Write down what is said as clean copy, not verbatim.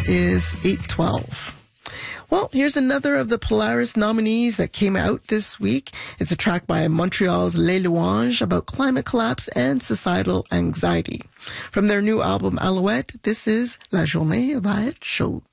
is 8:12. Well, here's another of the Polaris nominees that came out this week. It's a track by Montreal's Les Louanges about climate collapse and societal anxiety. From their new album Alouette, this is La Journée va être chaude.